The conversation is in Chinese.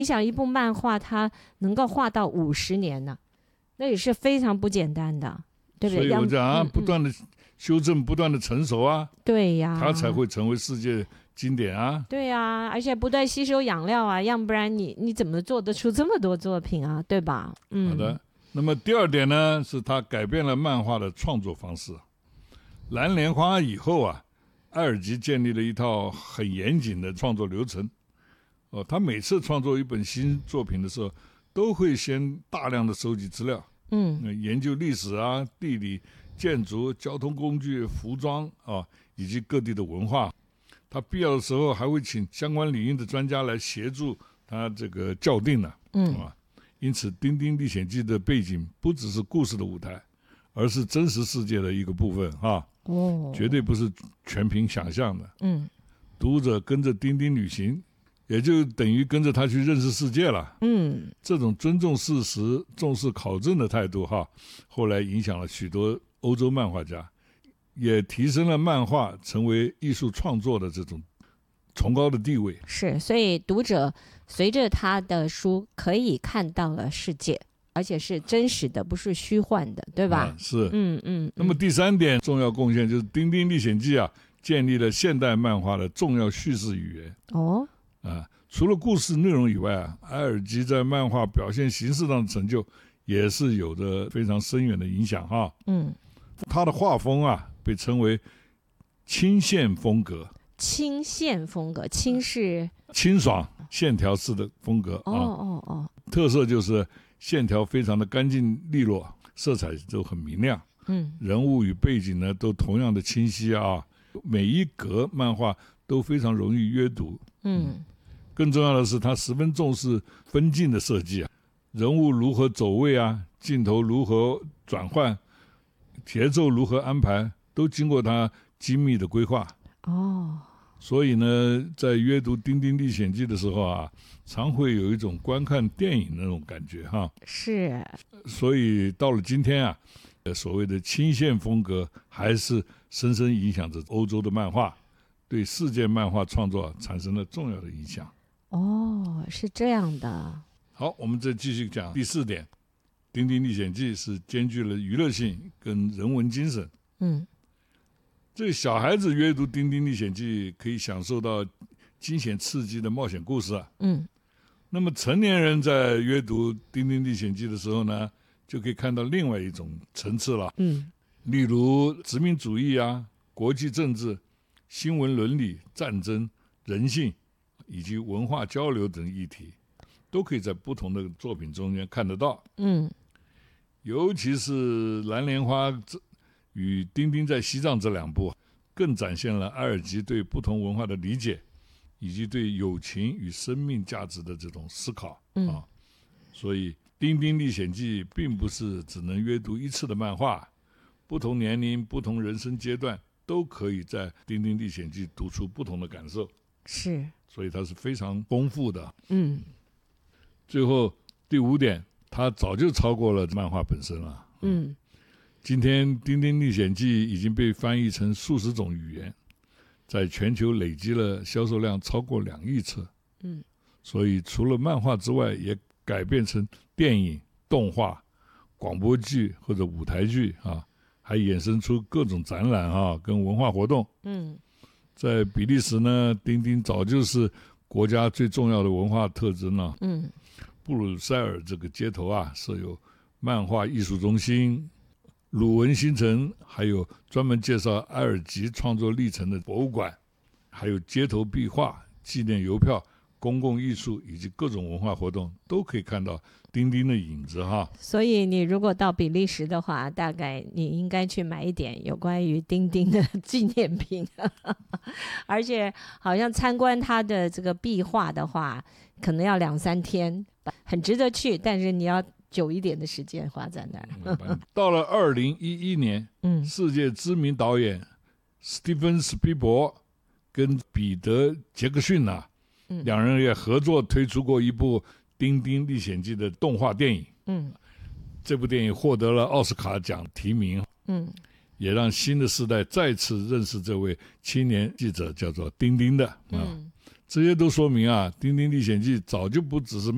你想一部漫画它能够画到50年呢，那也是非常不简单的，对不对？ 所以我讲不断的修正，不断的成熟啊， 对呀， 它才会成为世界经典啊。 对呀，而且不断吸收养料啊，要不然你怎么做得出这么多作品啊，对吧？ 好的。那么第二点呢，是他改变了漫画的创作方式。蓝莲花以后啊，埃尔吉建立了一套很严谨的创作流程。他每次创作一本新作品的时候，都会先大量的收集资料，研究历史啊、地理、建筑、交通工具、服装啊，以及各地的文化。他必要的时候还会请相关领域的专家来协助他这个校订呢，因此《丁丁历险记》的背景不只是故事的舞台，而是真实世界的一个部分绝对不是全凭想象的。读者跟着丁丁旅行，也就等于跟着他去认识世界了。这种尊重事实、重视考证的态度后来影响了许多欧洲漫画家，也提升了漫画成为艺术创作的这种崇高的地位。是， 所以读者随着他的书可以看到了世界，而且是真实的，不是虚幻的，对吧？ 是。那么第三点重要贡献就是《丁丁历险记》建立了现代漫画的重要叙事语言。除了故事内容以外埃尔吉在漫画表现形式上的成就也是有着非常深远的影响他的画风被称为清线风格。 清线风格，清是清爽线条式的风格特色就是线条非常的干净利落，色彩都很明亮，人物与背景呢都同样的清晰每一格漫画都非常容易阅读。更重要的是他十分重视分镜的设计人物如何走位镜头如何转换，节奏如何安排，都经过他精密的规划。所以呢，在阅读《丁丁历险记》的时候常会有一种观看电影那种感觉是。 所以到了今天所谓的清线风格还是深深影响着欧洲的漫画，对世界漫画创作产生了重要的影响。 是这样的。 好，我们再继续讲第四点，《丁丁历险记》是兼具了娱乐性跟人文精神。这个小孩子阅读《丁丁历险记》可以享受到惊险刺激的冒险故事那么成年人在阅读《丁丁历险记》的时候呢，就可以看到另外一种层次了。例如殖民主义国际政治、新闻伦理、战争、人性以及文化交流等议题，都可以在不同的作品中间看得到。尤其是蓝莲花与丁丁在西藏这两部，更展现了埃尔吉对不同文化的理解，以及对友情与生命价值的这种思考所以《丁丁历险记》并不是只能阅读一次的漫画，不同年龄、不同人生阶段都可以在《丁丁历险记》读出不同的感受。 是， 所以它是非常丰富的。最后第五点，它早就超过了漫画本身了。今天《丁丁历险记》已经被翻译成数十种语言，在全球累积了销售量超过2亿册。所以除了漫画之外，也改编成电影、动画、广播剧或者舞台剧还衍生出各种展览跟文化活动。在比利时呢，丁丁早就是国家最重要的文化特征了。布鲁塞尔这个街头设有漫画艺术中心、鲁文新城，还有专门介绍埃尔吉创作历程的博物馆，还有街头壁画、纪念邮票、公共艺术以及各种文化活动，都可以看到丁丁的影子所以你如果到比利时的话，大概你应该去买一点有关于丁丁的纪念品而且好像参观他的这个壁画的话，可能要2-3天，很值得去，但是你要久一点的时间花在那儿到了2011年世界知名导演史蒂芬·史皮伯跟彼得·杰克逊两人也合作推出过一部《丁丁历险记》的动画电影。这部电影获得了奥斯卡奖提名。也让新的世代再次认识这位青年记者叫做丁丁的。这些都说明丁丁历险记早就不只是